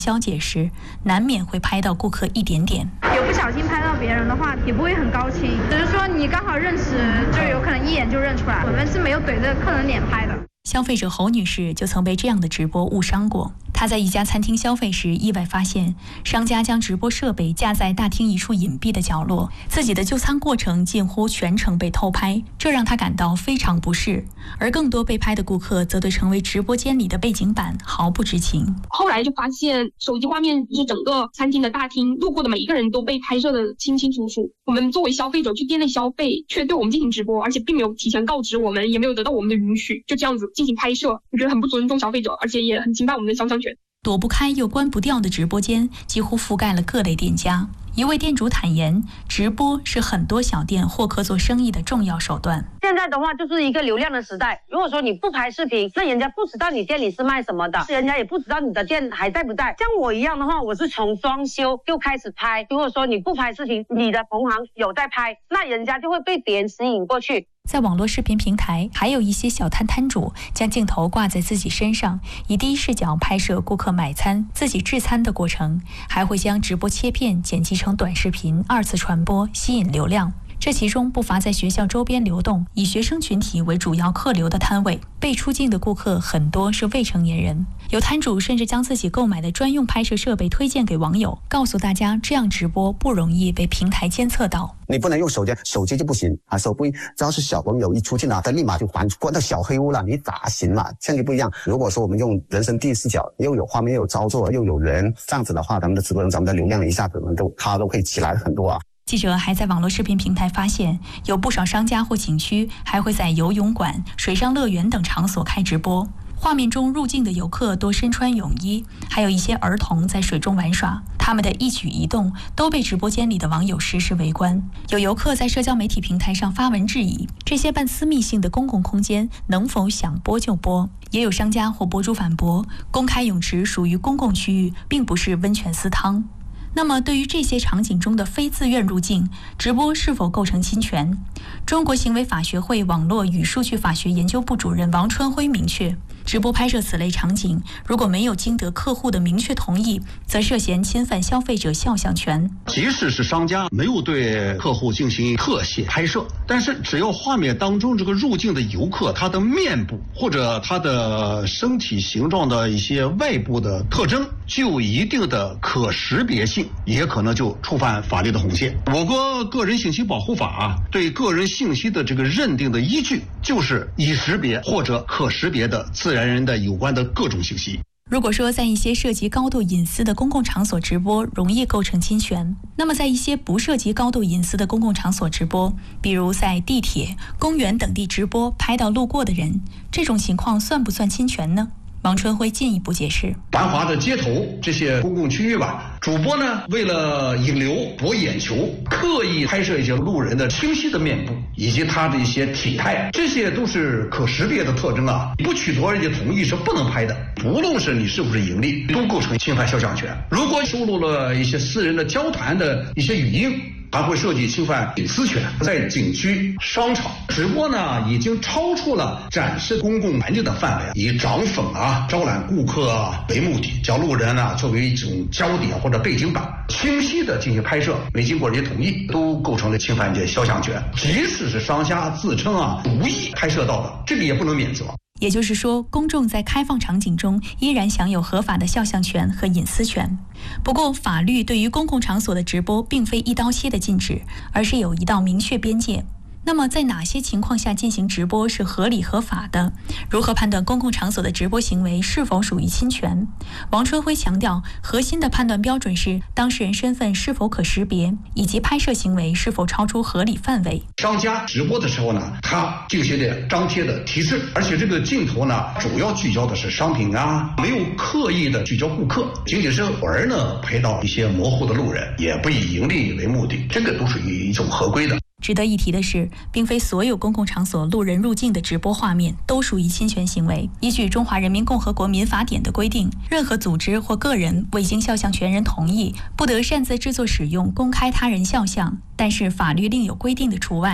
消解时，难免会拍到顾客一点点。 有不小心拍到别人的话，也不会很高兴，只是说你刚好认识，就有可能一眼就认出来。我们是没有怼着客人脸拍的。 消费者侯女士就曾被这样的直播误伤过。她在一家餐厅消费时，意外发现商家将直播设备架在大厅一处隐蔽的角落，自己的就餐过程近乎全程被偷拍，这让她感到非常不适。而更多被拍的顾客则对成为直播间里的背景板毫不知情。 后来就发现手机画面就是整个餐厅的大厅，路过的每一个人都被拍摄的清清楚楚。我们作为消费者去店内消费，却对我们进行直播，而且并没有提前告知我们，也没有得到我们的允许，就这样子进行拍摄，我觉得很不尊重消费者，而且也很侵犯我们的肖像权。 躲不开又关不掉的直播间几乎覆盖了各类店家。一位店主坦言，直播是很多小店获客做生意的重要手段。 现在的话就是一个流量的时代，如果说你不拍视频，那人家不知道你店里是卖什么的，人家也不知道你的店还在不在。像我一样的话，我是从装修就开始拍，如果说你不拍视频，你的同行有在拍，那人家就会被别人吸引过去。 在网络视频平台，还有一些小摊主将镜头挂在自己身上，以第一视角拍摄顾客买餐、自己制餐的过程，还会将直播切片剪辑成短视频二次传播，吸引流量。这其中不乏在学校周边流动，以学生群体为主要客流的摊位，被出镜的顾客很多是未成年人。有摊主甚至将自己购买的专用拍摄设备推荐给网友，告诉大家这样直播不容易被平台监测到。 你不能用手机就不行啊！手机只要是小朋友一出镜啊，他立马就关到小黑屋了，你咋行嘛？现在不一样。如果说我们用人生第一视角，又有画面，又有操作，又有人，这样子的话，咱们的直播人，咱们的流量一下子都可以起来很多啊。 记者还在网络视频平台发现，有不少商家或景区还会在游泳馆、水上乐园等场所开直播。画面中入境的游客多身穿泳衣，还有一些儿童在水中玩耍，他们的一举一动都被直播间里的网友实时围观。有游客在社交媒体平台上发文质疑，这些半私密性的公共空间能否想播就播？也有商家或博主反驳，公开泳池属于公共区域，并不是温泉私汤。那么对于这些场景中的非自愿入境，直播是否构成侵权？中国行为法学会网络与数据法学研究部主任王春辉明确，直播拍摄此类场景，如果没有经得客户的明确同意，则涉嫌侵犯消费者肖像权。 即使是商家没有对客户进行特写拍摄，但是只要画面当中这个入境的游客他的面部或者他的身体形状的一些外部的特征具有一定的可识别性，也可能就触犯法律的红线。我国个人信息保护法对个人信息的这个认定的依据，就是已识别或者可识别的自然人的有关的各种信息。 如果说在一些涉及高度隐私的公共场所直播容易构成侵权，那么在一些不涉及高度隐私的公共场所直播，比如在地铁、公园等地直播拍到路过的人，这种情况算不算侵权呢？王春辉进一步解释， 繁华的街头这些公共区域吧，主播呢为了引流博眼球，刻意拍摄一些路人的清晰的面部以及他的一些体态，这些都是可识别的特征啊，不取得人家同意是不能拍的。不论是你是不是盈利，都构成侵犯肖像权。如果收录了一些私人的交谈的一些语音，还会涉及侵犯隐私权。在景区、商场直播呢，已经超出了展示公共环境的范围，以涨粉招揽顾客为目的，将路人作为一种焦点或者背景板，清晰的进行拍摄，没经过人家同意，都构成了侵犯这肖像权。即使是商家自称无意拍摄到的，这个也不能免责。 也就是说，公众在开放场景中依然享有合法的肖像权和隐私权。不过，法律对于公共场所的直播并非一刀切的禁止，而是有一道明确边界。那么在哪些情况下进行直播是合理合法的？如何判断公共场所的直播行为是否属于侵权？王春辉强调，核心的判断标准是当事人身份是否可识别，以及拍摄行为是否超出合理范围。 商家直播的时候呢，他进行的张贴的提示，而且这个镜头呢，主要聚焦的是商品没有刻意的聚焦顾客，仅仅是偶尔呢拍到一些模糊的路人，也不以盈利为目的，这个都属于一种合规的。 值得一提的是，并非所有公共场所路人入境的直播画面都属于侵权行为。依据《中华人民共和国民法典》的规定，任何组织或个人未经肖像权人同意，不得擅自制作使用、公开他人肖像，但是法律另有规定的除外。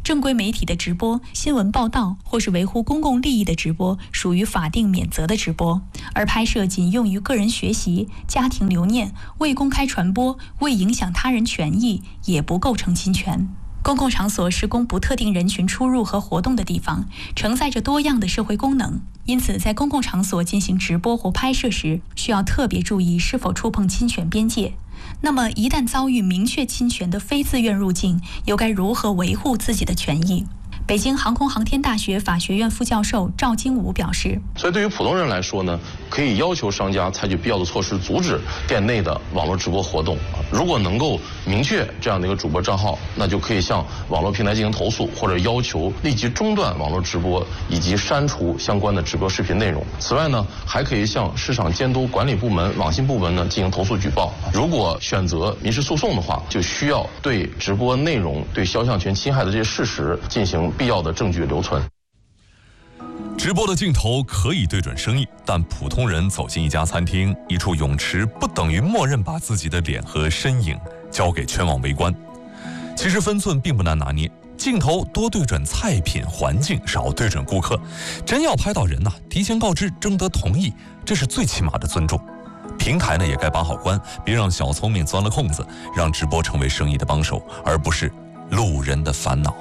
正规媒体的直播、新闻报道或是维护公共利益的直播属于法定免责的直播，而拍摄仅用于个人学习、家庭留念、未公开传播、未影响他人权益也不构成侵权。公共场所是供不特定人群出入和活动的地方，承载着多样的社会功能，因此在公共场所进行直播或拍摄时，需要特别注意是否触碰侵权边界。那么一旦遭遇明确侵权的非自愿入境，又该如何维护自己的权益？北京航空航天大学法学院副教授赵金武表示， 所以对于普通人来说呢，可以要求商家采取必要的措施，阻止店内的网络直播活动。如果能够明确这样的一个主播账号，那就可以向网络平台进行投诉，或者要求立即中断网络直播以及删除相关的直播视频内容。此外呢，还可以向市场监督管理部门、网信部门呢进行投诉举报。如果选择民事诉讼的话，就需要对直播内容对肖像权侵害的这些事实进行必要的证据留存。 直播的镜头可以对准生意，但普通人走进一家餐厅、一处泳池，不等于默认把自己的脸和身影交给全网围观。其实分寸并不难拿捏，镜头多对准菜品、环境，少对准顾客。真要拍到人呐，提前告知，征得同意，这是最起码的尊重。平台呢也该把好关，别让小聪明钻了空子，让直播成为生意的帮手，而不是路人的烦恼。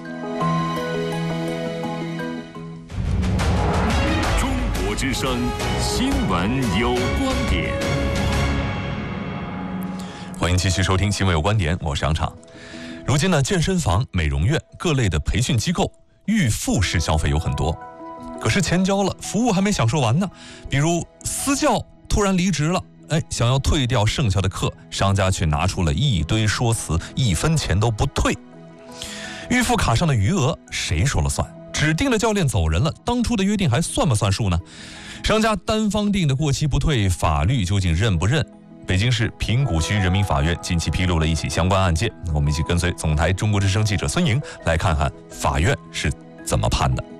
之声新闻有观点， 欢迎继续收听新闻有观点，我是杨畅。如今呢，健身房、美容院、各类的培训机构预付式消费有很多，可是钱交了，服务还没享受完呢。比如私教突然离职了，想要退掉剩下的课，商家却拿出了一堆说辞，1分钱都不退。预付卡上的余额谁说了算？指定的教练走人了，当初的约定还算不算数呢？商家单方定的过期不退，法律究竟认不认？北京市平谷区人民法院近期披露了一起相关案件，我们一起跟随总台中国之声记者孙莹来看看法院是怎么判的。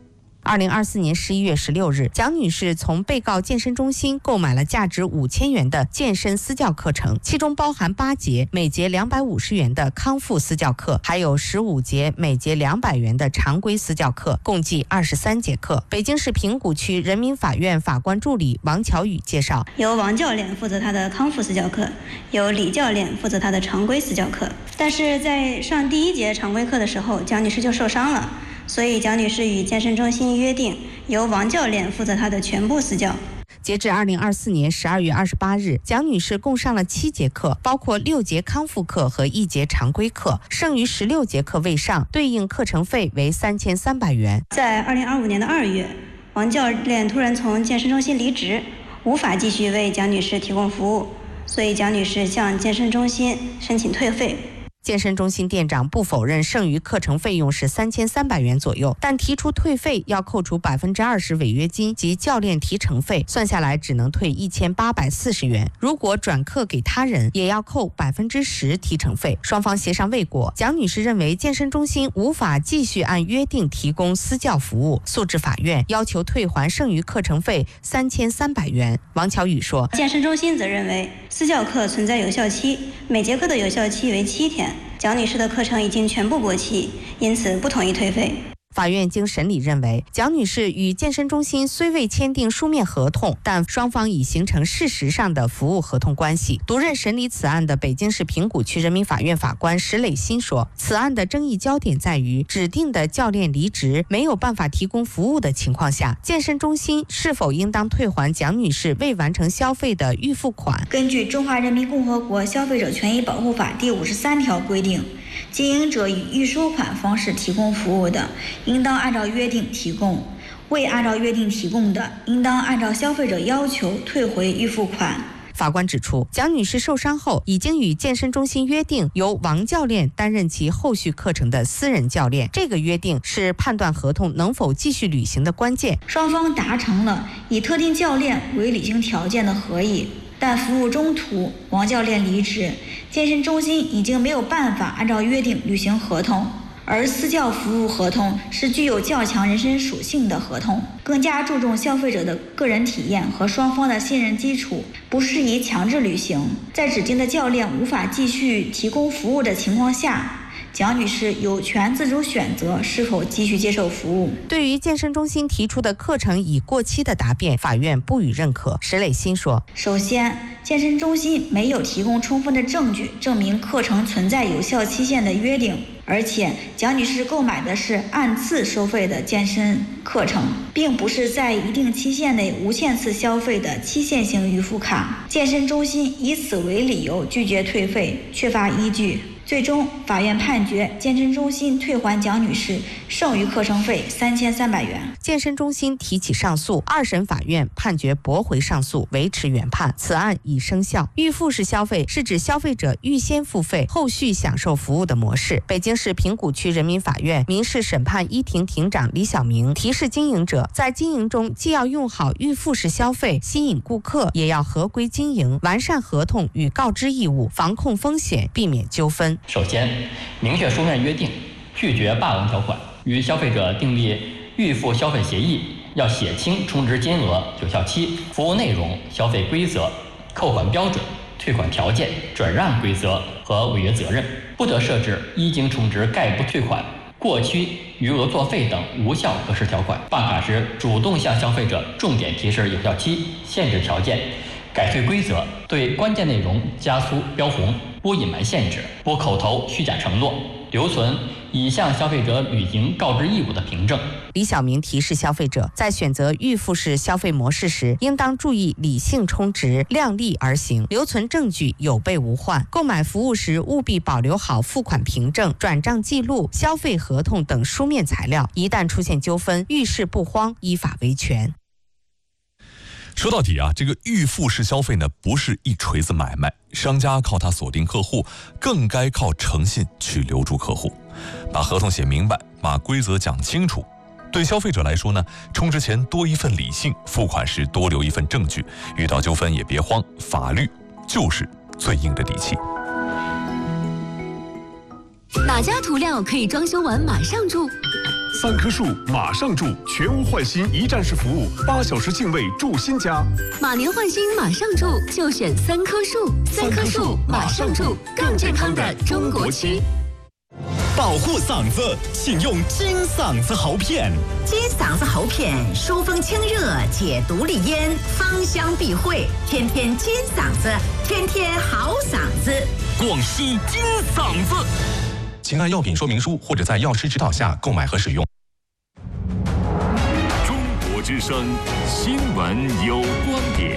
2024年11月16日，蒋女士从被告健身中心购买了价值5000元的健身私教课程，其中包含8节，每节250元的康复私教课，还有15节，每节200元的常规私教课，共计23节课。北京市平谷区人民法院法官助理王巧宇介绍， 由王教练负责他的康复私教课，由李教练负责他的常规私教课。但是在上第1节常规课的时候，蒋女士就受伤了，所以蒋女士与健身中心约定，由王教练负责她的全部私教。 截至2024年12月28日，蒋女士共上了7节课，包括6节康复课和1节常规课，剩余16节课未上，对应课程费为3300元。 在2025年的2月，王教练突然从健身中心离职，无法继续为蒋女士提供服务，所以蒋女士向健身中心申请退费。 健身中心店长不否认剩余课程费用是3300元左右，但提出退费要扣除20%违约金及教练提成费，算下来只能退1840元。如果转课给他人，也要扣10%提成费。双方协商未果，蒋女士认为健身中心无法继续按约定提供私教服务，诉至法院，要求退还剩余课程费3300元。王巧宇说， 健身中心则认为私教课存在有效期，每节课的有效期为7天。蒋女士的课程已经全部过期，因此不同意退费。 法院经审理认为，蒋女士与健身中心虽未签订书面合同，但双方已形成事实上的服务合同关系。独任审理此案的北京市平谷区人民法院法官石磊新说，此案的争议焦点在于指定的教练离职，没有办法提供服务的情况下，健身中心是否应当退还蒋女士未完成消费的预付款。 根据《中华人民共和国消费者权益保护法》第53条规定，经营者以预收款方式提供服务的，应当按照约定提供；未按照约定提供的，应当按照消费者要求退回预付款。 法官指出，蒋女士受伤后已经与健身中心约定由王教练担任其后续课程的私人教练，这个约定是判断合同能否继续履行的关键。 双方达成了以特定教练为履行条件的合议，但服务中途王教练离职，健身中心已经没有办法按照约定履行合同。而私教服务合同是具有较强人身属性的合同，更加注重消费者的个人体验和双方的信任基础，不适宜强制履行。在指定的教练无法继续提供服务的情况下， 蒋女士有权自主选择是否继续接受服务。 对于健身中心提出的课程已过期的答辩，法院不予认可。石磊新说， 首先，健身中心没有提供充分的证据证明课程存在有效期限的约定，而且蒋女士购买的是按次收费的健身课程，并不是在一定期限内无限次消费的期限性预付卡。健身中心以此为理由拒绝退费，缺乏依据。最终，法院判决健身中心退还蒋女士剩余课程费3300元。 健身中心提起上诉，二审法院判决驳回上诉，维持原判，此案已生效。预付式消费是指消费者预先付费，后续享受服务的模式。北京市平谷区人民法院民事审判一庭庭长李晓明提示经营者，在经营中既要用好预付式消费，吸引顾客，也要合规经营，完善合同与告知义务，防控风险，避免纠纷。 首先，明确书面约定，拒绝霸王条款。与消费者订立预付消费协议，要写清充值金额、有效期、服务内容、消费规则、扣款标准、退款条件、转让规则和违约责任，不得设置一经充值概不退款、过期余额作废等无效核实条款。办卡时主动向消费者重点提示有效期、限制条件、改退规则，对关键内容加粗标红，不隐瞒限制，不口头虚假承诺，留存已向消费者履行告知义务的凭证。 李晓明提示消费者，在选择预付式消费模式时，应当注意理性充值，量力而行，留存证据，有备无患。购买服务时务必保留好付款凭证、转账记录、消费合同等书面材料，一旦出现纠纷，遇事不慌，依法维权。 说到底啊，这个预付式消费呢，不是一锤子买卖，商家靠它锁定客户，更该靠诚信去留住客户，把合同写明白，把规则讲清楚。对消费者来说呢，充值前多一份理性，付款时多留一份证据，遇到纠纷也别慌，法律就是最硬的底气。 哪家涂料可以装修完马上住 ？3棵树马上住，全屋换新一站式服务，8小时净位住新家。 马年换新马上住，就选3棵树。3棵树马上住，更健康的中国区。 保护嗓子，请用金嗓子喉片。 金嗓子喉片疏风清热，解毒利咽，芳香避秽，天天金嗓子，天天好嗓子。 广西金嗓子。 请按药品说明书或者在药师指导下购买和使用。 中国之声新闻有观点，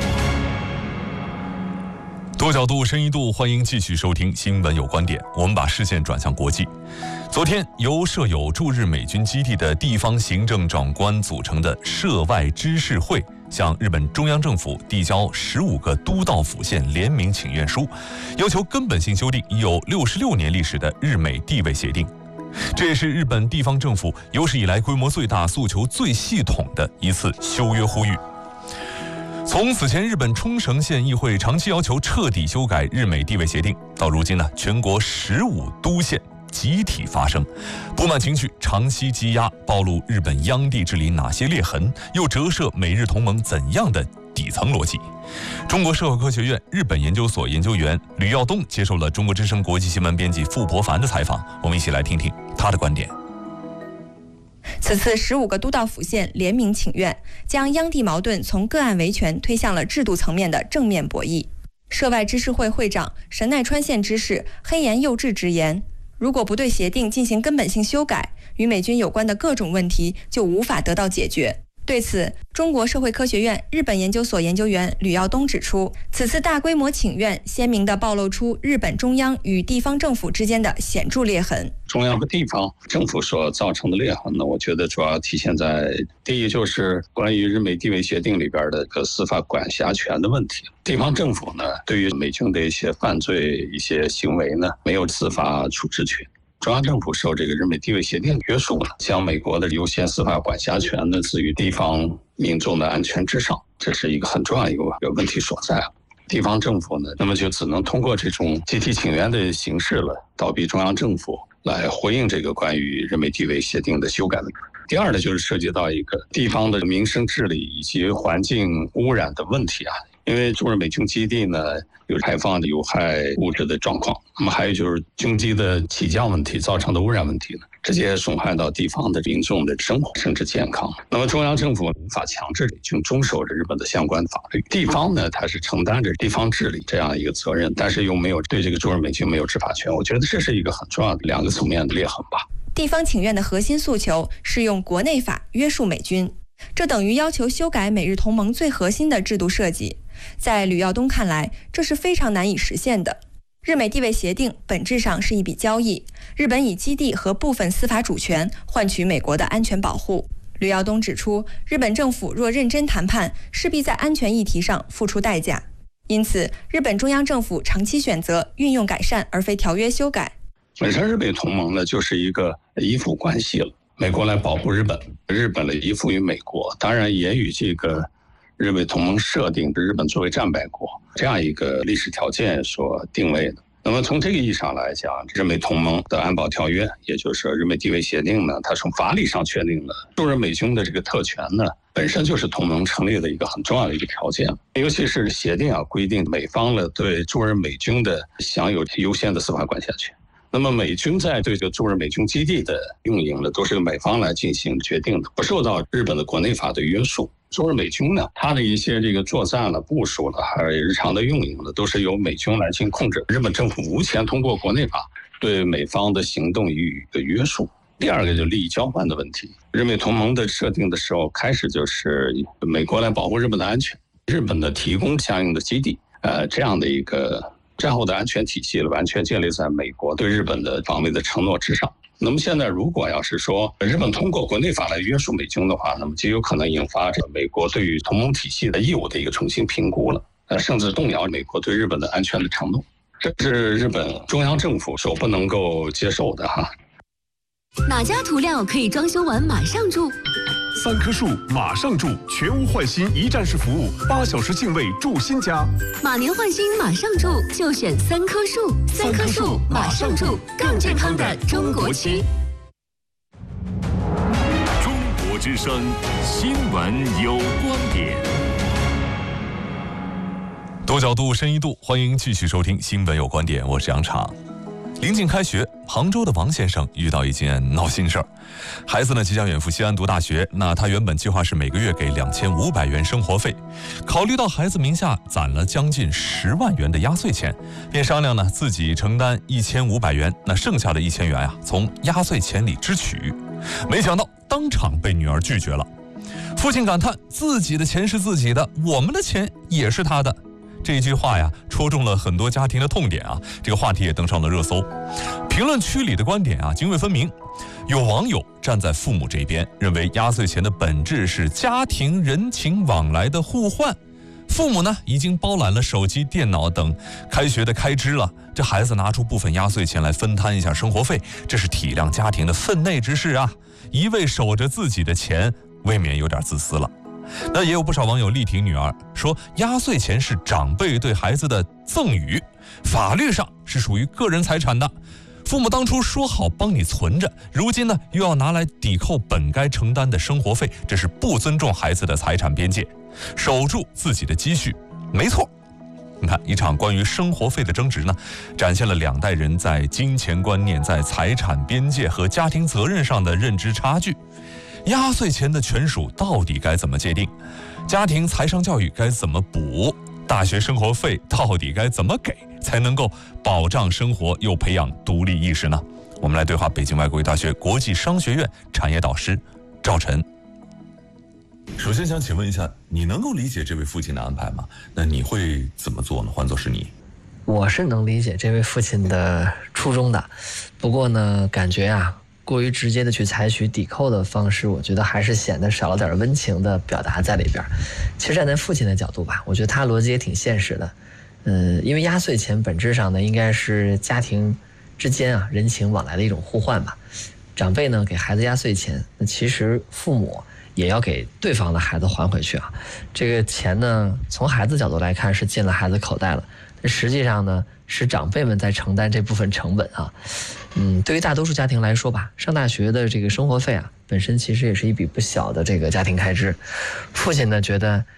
多角度、深一度，欢迎继续收听《新闻有观点》。我们把视线转向国际。昨天，由设有驻日美军基地的地方行政长官组成的涉外知事会，向日本中央政府递交15个都道府县联名请愿书，要求根本性修订已有66年历史的日美地位协定。这也是日本地方政府有史以来规模最大、诉求最系统的一次修约呼吁。从此前日本冲绳县议会长期要求彻底修改日美地位协定，到如今呢，全国15都县集体发声，不满情绪长期积压，暴露日本央地治理哪些裂痕，又折射美日同盟怎样的底层逻辑。中国社会科学院日本研究所研究员吕耀东接受了中国之声国际新闻编辑傅博凡的采访，我们一起来听听他的观点。 此次15个都道府县联名请愿，将央地矛盾从个案维权推向了制度层面的正面博弈。涉外知事会会长神奈川县知事黑岩佑治直言，如果不对协定进行根本性修改，与美军有关的各种问题就无法得到解决。对此，中国社会科学院日本研究所研究员吕耀东指出，此次大规模请愿鲜明地暴露出日本中央与地方政府之间的显著裂痕。 中央和地方政府所造成的裂痕呢，我觉得主要体现在第一，就是关于日美地位协定里边的司法管辖权的问题。地方政府呢，对于美军的一些犯罪、一些行为呢，没有司法处置权。中央政府受这个日美地位协定约束呢，将美国的优先司法管辖权呢置于地方民众的安全之上，这是一个很重要一个问题所在。地方政府呢，那么就只能通过这种集体请愿的形式了，倒逼中央政府来回应这个关于日美地位协定的修改的。第二呢，就是涉及到一个地方的民生治理以及环境污染的问题啊。 因为驻日美军基地呢有排放的有害物质的状况，那么还有就是军机的起降问题造成的污染问题呢，直接损害到地方的民众的生活甚至健康。那么中央政府无法强制美军遵守着日本的相关法律，地方呢它是承担着地方治理这样一个责任，但是又没有对这个驻日美军没有执法权。我觉得这是一个很重要的2个层面的裂痕吧。 地方请愿的核心诉求是用国内法约束美军，这等于要求修改美日同盟最核心的制度设计。在吕耀东看来，这是非常难以实现的。日美地位协定本质上是一笔交易，日本以基地和部分司法主权换取美国的安全保护。吕耀东指出，日本政府若认真谈判，势必在安全议题上付出代价。因此，日本中央政府长期选择运用改善而非条约修改。 本身日美同盟呢就是一个依附关系了，美国来保护日本，日本来依附于美国，当然也与这个日美同盟设定日本作为战败国这样一个历史条件所定位的。那么从这个意义上来讲，日美同盟的安保条约，也就是日美地位协定呢，它从法理上确定了驻日美军的这个特权呢，本身就是同盟成立的一个很重要的一个条件。尤其是协定规定美方呢对驻日美军的享有优先的司法管辖权。那么美军在对这个驻日美军基地的运营呢，都是由美方来进行决定的，不受到日本的国内法的约束。驻日美军呢，它的一些这个作战了、部署了，还有日常的运营呢，都是由美军来进行控制。日本政府无权通过国内法对美方的行动予以约束。第2个就是利益交换的问题。日美同盟的设定的时候，开始就是美国来保护日本的安全，日本的提供相应的基地，这样的一个战后的安全体系完全建立在美国对日本的防卫的承诺之上。那么现在如果要是说日本通过国内法来约束美军的话，那么就有可能引发这美国对于同盟体系的义务的一个重新评估了，甚至动摇美国对日本的安全的承诺，这是日本中央政府所不能够接受的哈。 哪家涂料可以装修完马上住 ？3棵树马上住，全屋换新一站式服务，8小时净位住新家。 马年换新马上住，就选3棵树。3棵树马上住，更健康的中国区。 中国之声，新闻有观点。 多角度，深一度，欢迎继续收听《新闻有观点》，我是杨昶。临近开学，杭州的王先生遇到一件闹心事儿。孩子呢即将远赴西安读大学，那他原本计划是每个月给2500元生活费，考虑到孩子名下攒了将近10万元的压岁钱，便商量呢自己承担1500元，那剩下的1000元从压岁钱里支取。没想到当场被女儿拒绝了。父亲感叹自己的钱是自己的，我们的钱也是他的。这一句话戳中了很多家庭的痛点这个话题也登上了热搜。评论区里的观点泾渭分明，有网友站在父母这边，认为压岁钱的本质是家庭人情往来的互换。父母呢已经包揽了手机、电脑等开学的开支了，这孩子拿出部分压岁钱来分摊一下生活费，这是体谅家庭的分内之事一味守着自己的钱，未免有点自私了。那也有不少网友力挺女儿，说压岁钱是长辈对孩子的赠与，法律上是属于个人财产的。父母当初说好帮你存着，如今呢又要拿来抵扣本该承担的生活费，这是不尊重孩子的财产边界，守住自己的积蓄，没错。你看，一场关于生活费的争执呢，展现了2代人在金钱观念、在财产边界和家庭责任上的认知差距。压岁钱的权属到底该怎么界定？家庭财商教育该怎么补？大学生活费到底该怎么给，才能够保障生活又培养独立意识呢？我们来对话北京外国语大学国际商学院产业导师赵晨。 首先想请问一下，你能够理解这位父亲的安排吗？那你会怎么做呢？换作是你。 我是能理解这位父亲的初衷的，不过呢，感觉过于直接的去采取抵扣的方式，我觉得还是显得少了点温情的表达在里边。其实站在父亲的角度吧，我觉得他逻辑也挺现实的。因为压岁钱本质上呢，应该是家庭之间人情往来的一种互换吧。长辈呢给孩子压岁钱，那其实父母也要给对方的孩子还回去这个钱呢，从孩子角度来看是进了孩子口袋了，但实际上呢，是长辈们在承担这部分成本对于大多数家庭来说吧，上大学的这个生活费本身其实也是一笔不小的这个家庭开支。父亲呢觉得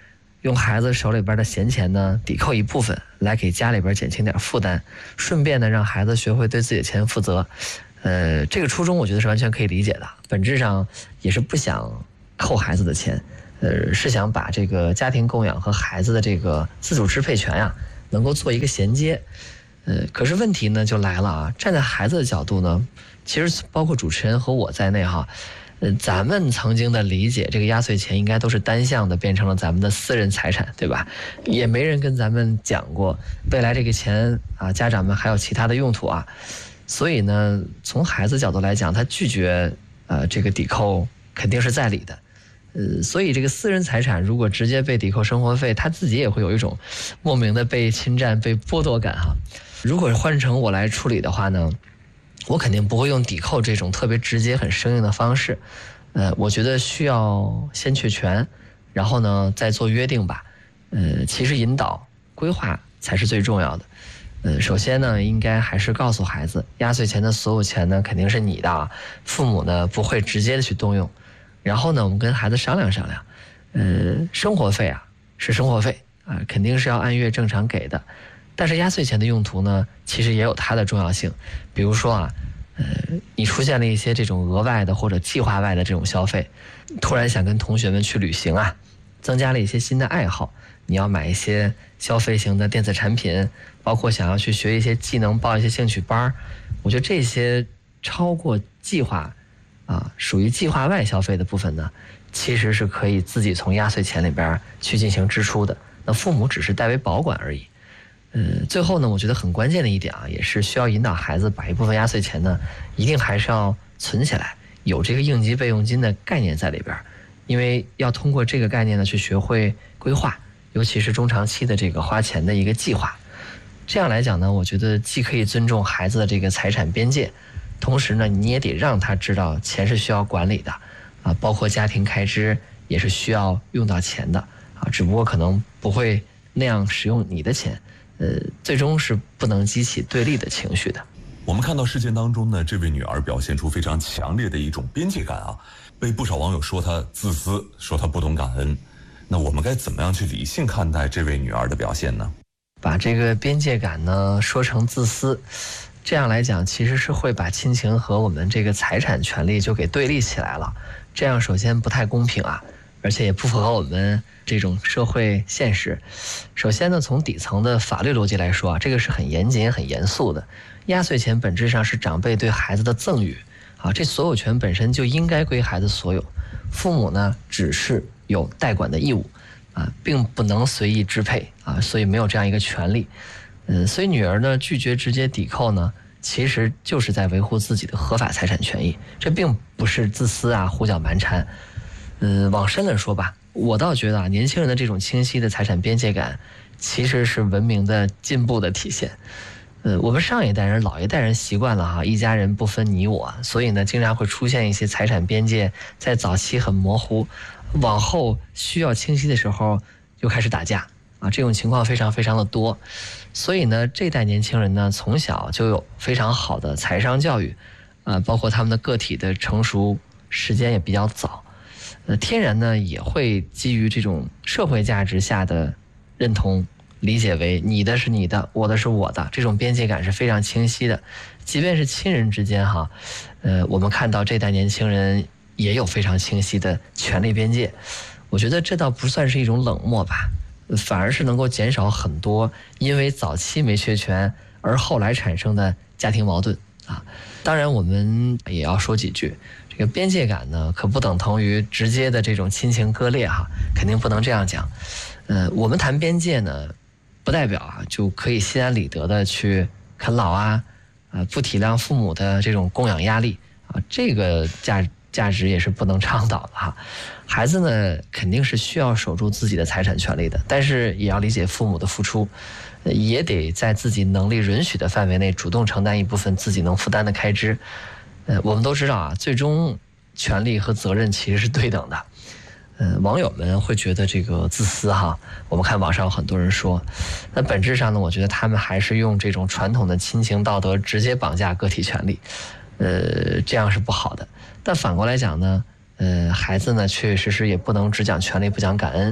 用孩子手里边的闲钱呢抵扣一部分，来给家里边减轻点负担，顺便呢让孩子学会对自己的钱负责。这个初衷我觉得是完全可以理解的，本质上也是不想扣孩子的钱，是想把这个家庭供养和孩子的这个自主支配权呀，能够做一个衔接。可是问题呢就来了啊，站在孩子的角度呢，其实包括主持人和我在内哈，咱们曾经的理解，这个压岁钱应该都是单向的变成了咱们的私人财产，对吧？也没人跟咱们讲过未来这个钱啊，家长们还有其他的用途啊。所以呢，从孩子角度来讲，他拒绝这个抵扣肯定是在理的。所以这个私人财产如果直接被抵扣生活费，他自己也会有一种莫名的被侵占、被剥夺感哈。如果换成我来处理的话呢，我肯定不会用抵扣这种特别直接、很生硬的方式。我觉得需要先确权，然后呢再做约定吧。其实引导、规划才是最重要的。首先呢，应该还是告诉孩子，压岁钱的所有钱呢肯定是你的啊，父母呢不会直接的去动用。然后呢，我们跟孩子商量商量，生活费啊是生活费啊，肯定是要按月正常给的。但是压岁钱的用途呢，其实也有它的重要性。比如说啊，你出现了一些这种额外的或者计划外的这种消费，突然想跟同学们去旅行啊，增加了一些新的爱好，你要买一些消费型的电子产品，包括想要去学一些技能，报一些兴趣班，我觉得这些超过计划啊，属于计划外消费的部分呢，其实是可以自己从压岁钱里边去进行支出的。那父母只是代为保管而已。最后呢，我觉得很关键的一点啊，也是需要引导孩子把一部分压岁钱呢，一定还是要存起来，有这个应急备用金的概念在里边，因为要通过这个概念呢，去学会规划，尤其是中长期的这个花钱的一个计划。这样来讲呢，我觉得既可以尊重孩子的这个财产边界，同时呢，你也得让他知道钱是需要管理的啊，包括家庭开支也是需要用到钱的啊，只不过可能不会那样使用你的钱。最终是不能激起对立的情绪的。 我们看到事件当中呢，这位女儿表现出非常强烈的一种边界感啊，被不少网友说她自私，说她不懂感恩。那我们该怎么样去理性看待这位女儿的表现呢？ 把这个边界感呢说成自私，这样来讲其实是会把亲情和我们这个财产权利就给对立起来了。这样首先不太公平啊，而且也不符合我们这种社会现实。首先呢，从底层的法律逻辑来说啊，这个是很严谨、很严肃的。压岁钱本质上是长辈对孩子的赠与啊，这所有权本身就应该归孩子所有，父母呢只是有代管的义务啊，并不能随意支配啊，所以没有这样一个权利。所以女儿呢拒绝直接抵扣呢，其实就是在维护自己的合法财产权益，这并不是自私啊、胡搅蛮缠。往深了说吧，我倒觉得啊，年轻人的这种清晰的财产边界感，其实是文明的进步的体现。我们上一代人、老一代人习惯了哈，一家人不分你我，所以呢，经常会出现一些财产边界在早期很模糊，往后需要清晰的时候又开始打架啊，这种情况非常非常的多。所以呢，这代年轻人呢，从小就有非常好的财商教育，包括他们的个体的成熟时间也比较早。天然呢也会基于这种社会价值下的认同理解为你的是你的，我的是我的，这种边界感是非常清晰的。即便是亲人之间哈，我们看到这代年轻人也有非常清晰的权利边界。我觉得这倒不算是一种冷漠吧，反而是能够减少很多因为早期没确权而后来产生的家庭矛盾啊。当然我们也要说几句，这个边界感呢，可不等同于直接的这种亲情割裂哈，肯定不能这样讲。我们谈边界呢，不代表啊就可以心安理得的去啃老啊，不体谅父母的这种供养压力啊，这个价值也是不能倡导的哈。孩子呢，肯定是需要守住自己的财产权利的，但是也要理解父母的付出，也得在自己能力允许的范围内主动承担一部分自己能负担的开支。我们都知道啊，最终权利和责任其实是对等的。网友们会觉得这个自私哈，我们看网上有很多人说，那本质上呢，我觉得他们还是用这种传统的亲情道德直接绑架个体权利，这样是不好的。但反过来讲呢，孩子呢确确实实也不能只讲权利不讲感恩，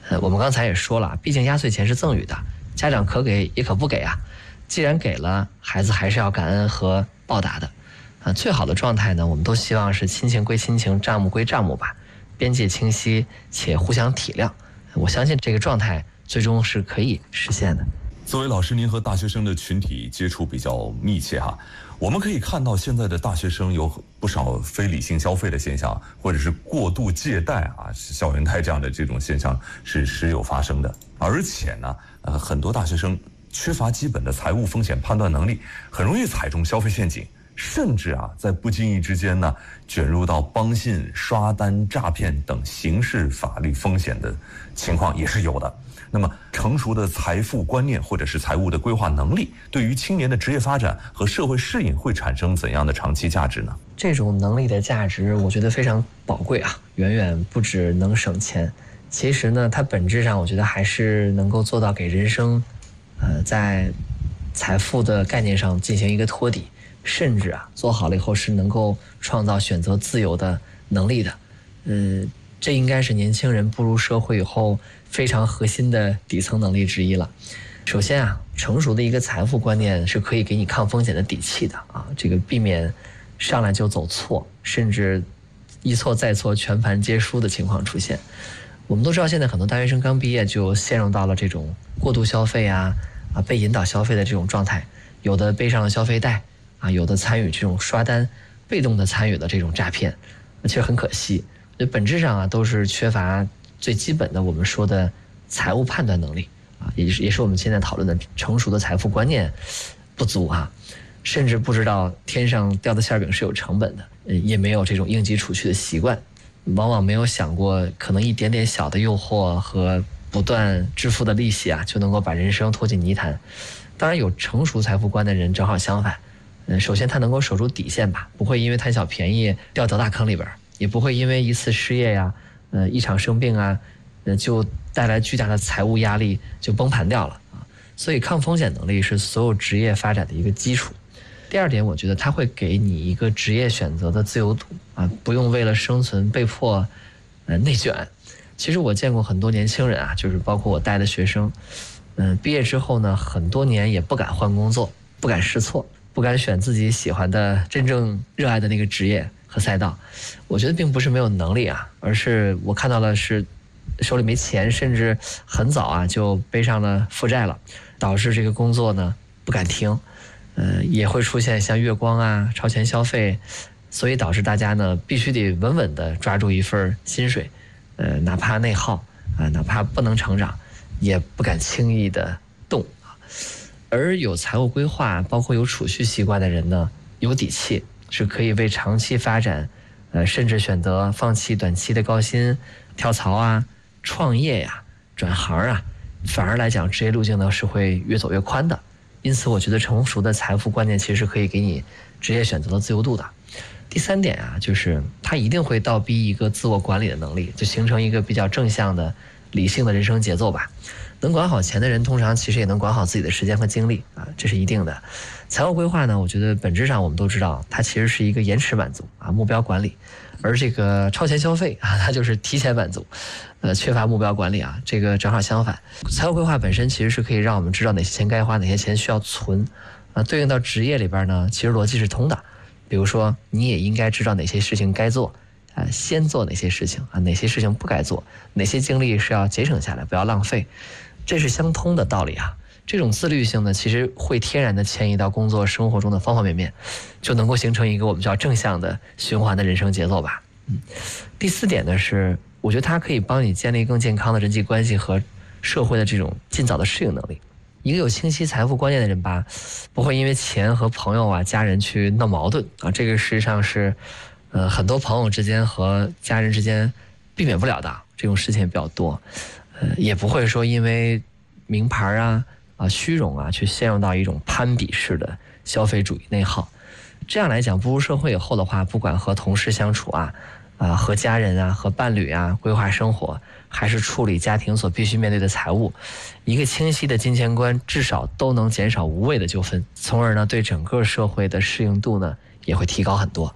我们刚才也说了，毕竟压岁钱是赠予的，家长可给也可不给啊。既然给了，孩子还是要感恩和报答的。最好的状态呢，我们都希望是亲情归亲情，账目归账目吧，边界清晰且互相体谅。我相信这个状态最终是可以实现的。 作为老师，您和大学生的群体接触比较密切哈，我们可以看到现在的大学生有不少非理性消费的现象，或者是过度借贷啊、校园贷这样的这种现象是时有发生的。而且呢，很多大学生缺乏基本的财务风险判断能力，很容易踩中消费陷阱，甚至在不经意之间呢，卷入到帮信、刷单、诈骗等刑事法律风险的情况也是有的。那么成熟的财富观念或者是财务的规划能力，对于青年的职业发展和社会适应会产生怎样的长期价值呢？ 这种能力的价值我觉得非常宝贵啊，远远不止能省钱。其实呢，它本质上我觉得还是能够做到给人生在财富的概念上进行一个托底，甚至做好了以后是能够创造选择自由的能力的。这应该是年轻人步入社会以后非常核心的底层能力之一了。首先成熟的一个财富观念是可以给你抗风险的底气的啊，这个避免上来就走错，甚至一错再错全盘皆输的情况出现。我们都知道现在很多大学生刚毕业就陷入到了这种过度消费被引导消费的这种状态，有的背上了消费贷有的参与这种刷单，被动的参与了这种诈骗，其实很可惜。本质上都是缺乏最基本的我们说的财务判断能力也是我们现在讨论的成熟的财富观念不足甚至不知道天上掉的馅饼是有成本的，也没有这种应急储蓄的习惯，往往没有想过可能一点点小的诱惑和不断支付的利息就能够把人生拖进泥潭。当然有成熟财富观的人正好相反，首先他能够守住底线吧，不会因为贪小便宜掉大坑里边，也不会因为一次失业一场生病就带来巨大的财务压力就崩盘掉了所以抗风险能力是所有职业发展的一个基础。第二点，我觉得它会给你一个职业选择的自由度不用为了生存被迫内卷。其实我见过很多年轻人就是包括我带的学生，毕业之后呢，很多年也不敢换工作，不敢试错，不敢选自己喜欢的真正热爱的那个职业和赛道。我觉得并不是没有能力而是我看到了是手里没钱，甚至很早就背上了负债了，导致这个工作呢不敢停，也会出现像月光超前消费，所以导致大家呢必须得稳稳地抓住一份薪水，哪怕内耗哪怕不能成长，也不敢轻易的动。而有财务规划，包括有储蓄习惯的人呢，有底气，是可以为长期发展，甚至选择放弃短期的高薪，跳槽创业转行反而来讲职业路径呢是会越走越宽的。因此我觉得成熟的财富观念其实是可以给你职业选择的自由度的。第三点就是它一定会倒逼一个自我管理的能力，就形成一个比较正向的理性的人生节奏吧。能管好钱的人通常其实也能管好自己的时间和精力这是一定的。财务规划呢，我觉得本质上我们都知道它其实是一个延迟满足目标管理，而这个超前消费它就是提前满足，缺乏目标管理这个正好相反。财务规划本身其实是可以让我们知道哪些钱该花，哪些钱需要存对应到职业里边呢，其实逻辑是通的。比如说你也应该知道哪些事情该做先做哪些事情哪些事情不该做，哪些精力是要节省下来不要浪费，这是相通的道理这种自律性呢，其实会天然的迁移到工作生活中的方方面面，就能够形成一个我们叫正向的循环的人生节奏吧。第四点呢是，我觉得它可以帮你建立更健康的人际关系和社会的这种尽早的适应能力。一个有清晰财富观念的人吧，不会因为钱和朋友家人去闹矛盾这个实际上是很多朋友之间和家人之间避免不了的，这种事情也比较多。也不会说因为名牌虚荣去陷入到一种攀比式的消费主义内耗。这样来讲，步入社会以后的话，不管和同事相处和家人和伴侣规划生活，还是处理家庭所必须面对的财务，一个清晰的金钱观至少都能减少无谓的纠纷，从而呢对整个社会的适应度呢也会提高很多。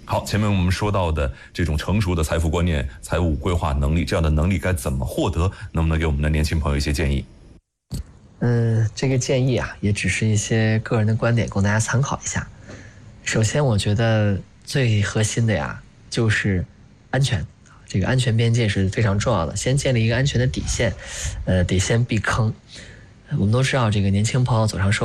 好，前面我们说到的这种成熟的财富观念、财务规划能力，这样的能力该怎么获得？能不能给我们的年轻朋友一些建议？ 这个建议啊，也只是一些个人的观点，供大家参考一下。首先，我觉得最核心的呀，就是安全。这个安全边界是非常重要的，先建立一个安全的底线，底线避坑。我们都知道，这个年轻朋友走上社